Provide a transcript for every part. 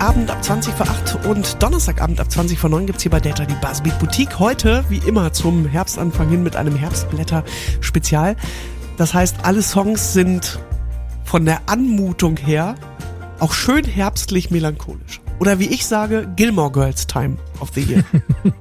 Freitagabend ab 20 vor 8 und Donnerstagabend ab 20 vor 9 gibt's hier bei Delta die Buzzbeat Boutique. Heute, wie immer, zum Herbstanfang hin mit einem Herbstblätter-Spezial. Das heißt, alle Songs sind von der Anmutung her auch schön herbstlich melancholisch. Oder wie ich sage, Gilmore Girls Time of the Year.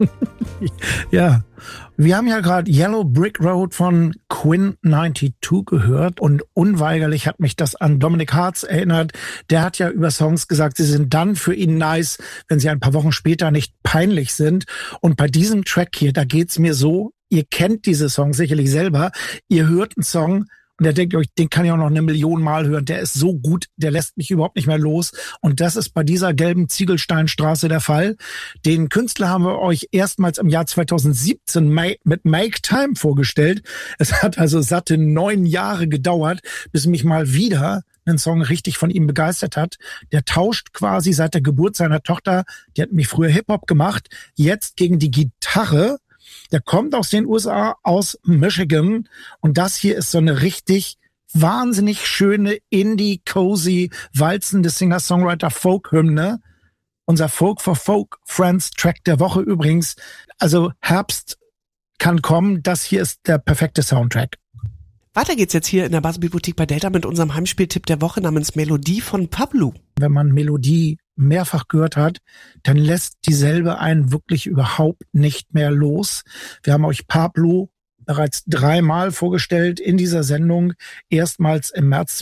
Ja, wir haben ja gerade Yellow Brick Road von Quinn 92 gehört und unweigerlich hat mich das an Dominic Hartz erinnert. Der hat ja über Songs gesagt, sie sind dann für ihn nice, wenn sie ein paar Wochen später nicht peinlich sind. Und bei diesem Track hier, da geht's mir so, ihr kennt diese Songs sicherlich selber, ihr hört einen Song, und der denkt euch, den kann ich auch noch 1 Million Mal hören. Der ist so gut, der lässt mich überhaupt nicht mehr los. Und das ist bei dieser gelben Ziegelsteinstraße der Fall. Den Künstler haben wir euch erstmals im Jahr 2017 mit Make Time vorgestellt. Es hat also satte 9 Jahre gedauert, bis mich mal wieder ein Song richtig von ihm begeistert hat. Der tauscht quasi seit der Geburt seiner Tochter, die hat mich früher Hip-Hop gemacht, jetzt gegen die Gitarre. Der kommt aus den USA, aus Michigan. Und das hier ist so eine richtig wahnsinnig schöne Indie-Cozy, walzende Singer-Songwriter-Folk-Hymne. Unser Folk for Folk Friends Track der Woche übrigens. Also Herbst kann kommen. Das hier ist der perfekte Soundtrack. Weiter geht's jetzt hier in der Buzzbeat Boutique bei Delta mit unserem Heimspieltipp der Woche namens Melodie von Pablo. Wenn man Melodie mehrfach gehört hat, dann lässt dieselbe einen wirklich überhaupt nicht mehr los. Wir haben euch Pablo bereits 3-mal vorgestellt in dieser Sendung. Erstmals im März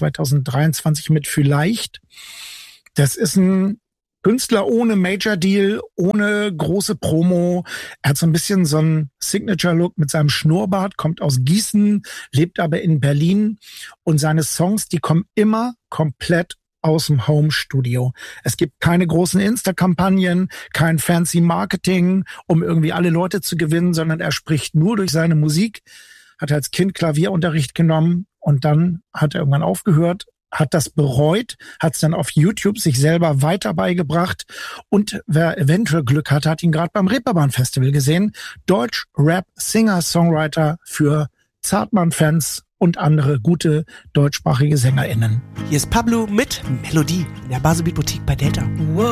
2023 mit Vielleicht. Das ist ein Künstler ohne Major Deal, ohne große Promo. Er hat so ein bisschen so einen Signature-Look mit seinem Schnurrbart, kommt aus Gießen, lebt aber in Berlin. Und seine Songs, die kommen immer komplett aus dem Home-Studio. Es gibt keine großen Insta-Kampagnen, kein fancy Marketing, um irgendwie alle Leute zu gewinnen, sondern er spricht nur durch seine Musik, hat als Kind Klavierunterricht genommen und dann hat er irgendwann aufgehört, hat das bereut, hat es dann auf YouTube sich selber weiter beigebracht und wer eventuell Glück hatte, hat ihn gerade beim Reeperbahn-Festival gesehen. Deutsch-Rap-Singer-Songwriter für Zartmann-Fans und andere gute deutschsprachige SängerInnen. Hier ist Pablo mit Melodie in der Buzzbeat Boutique bei Delta.